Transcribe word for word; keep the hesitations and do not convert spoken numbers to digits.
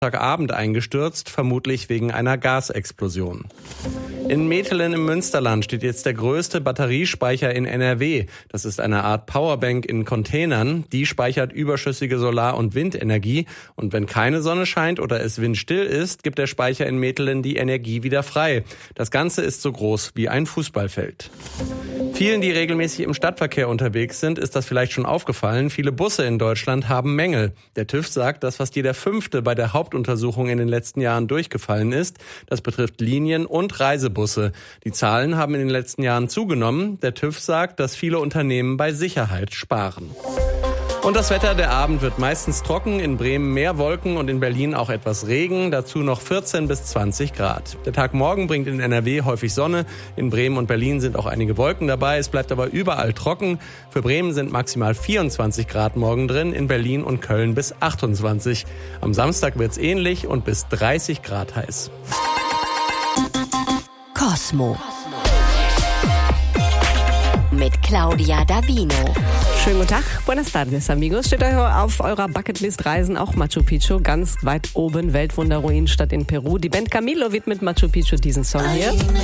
Montagabend eingestürzt, vermutlich wegen einer Gasexplosion. In Metelen im Münsterland steht jetzt der größte Batteriespeicher in N R W. Das ist eine Art Powerbank in Containern. Die speichert überschüssige Solar- und Windenergie. Und wenn keine Sonne scheint oder es windstill ist, gibt der Speicher in Metelen die Energie wieder frei. Das Ganze ist so groß wie ein Fußballfeld. Vielen, die regelmäßig im Stadtverkehr unterwegs sind, ist das vielleicht schon aufgefallen. Viele Busse in Deutschland haben Mängel. Der TÜV sagt, dass fast jeder Fünfte bei der Hauptuntersuchung in den letzten Jahren durchgefallen ist. Das betrifft Linien- und Reisebusse. Die Zahlen haben in den letzten Jahren zugenommen. Der TÜV sagt, dass viele Unternehmen bei Sicherheit sparen. Und das Wetter, der Abend wird meistens trocken, in Bremen mehr Wolken und in Berlin auch etwas Regen, dazu noch vierzehn bis zwanzig Grad. Der Tag morgen bringt in N R W häufig Sonne, in Bremen und Berlin sind auch einige Wolken dabei, es bleibt aber überall trocken. Für Bremen sind maximal vierundzwanzig Grad morgen drin, in Berlin und Köln bis achtundzwanzig. Am Samstag wird's ähnlich und bis dreißig Grad heiß. Cosmo mit Claudia Davino. Schönen guten Tag, buenas tardes, amigos. Steht euch auf eurer Bucketlist Reisen auch Machu Picchu, ganz weit oben, Weltwunder Ruinenstadt in Peru. Die Band Camilo widmet Machu Picchu diesen Song hier.